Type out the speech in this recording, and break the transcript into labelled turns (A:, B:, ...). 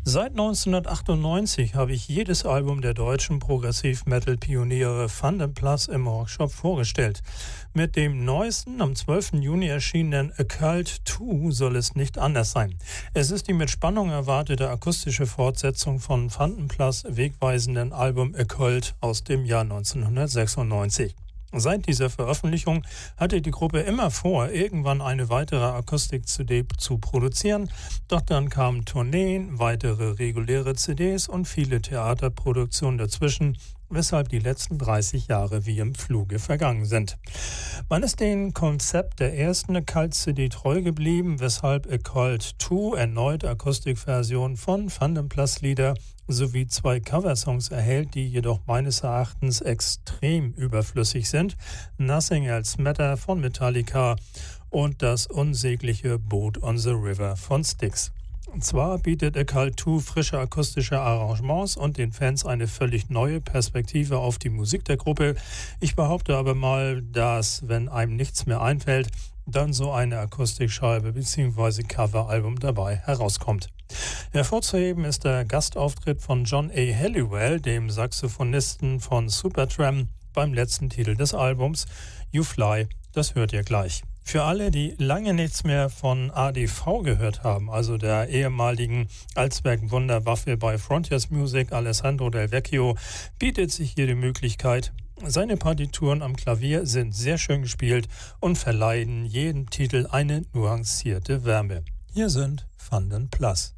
A: Seit 1998 habe ich jedes Album der deutschen Progressiv-Metal-Pioniere Van Plus im Workshop vorgestellt. Mit dem neuesten, am 12. Juni erschienenen Occult 2 soll es nicht anders sein. Es ist die mit Spannung erwartete akustische Fortsetzung von Van Plus wegweisenden Album Occult aus dem Jahr 1996. Seit dieser Veröffentlichung hatte die Gruppe immer vor, irgendwann eine weitere Akustik-CD zu produzieren. Doch dann kamen Tourneen, weitere reguläre CDs und viele Theaterproduktionen dazwischen, weshalb die letzten 30 Jahre wie im Fluge vergangen sind. Man ist dem Konzept der ersten Occult-CD treu geblieben, weshalb Occult 2 erneut Akustikversion von Van Plus Lieder sowie 2 Coversongs erhält, die jedoch meines Erachtens extrem überflüssig sind. Nothing Else Matter von Metallica und das unsägliche Boat on the River von Styx. Zwar bietet Occult 2 frische akustische Arrangements und den Fans eine völlig neue Perspektive auf die Musik der Gruppe. Ich behaupte aber mal, dass, wenn einem nichts mehr einfällt, dann so eine Akustikscheibe bzw. Coveralbum dabei herauskommt. Hervorzuheben ist der Gastauftritt von John A. Halliwell, dem Saxophonisten von Supertramp, beim letzten Titel des Albums, You Fly. Das hört ihr gleich. Für alle, die lange nichts mehr von ADV gehört haben, also der ehemaligen Allzweck-Wunderwaffe bei Frontiers Music, Alessandro Del Vecchio, bietet sich hier die Möglichkeit. Seine Partituren am Klavier sind sehr schön gespielt und verleihen jedem Titel eine nuancierte Wärme. Hier sind Van Plus.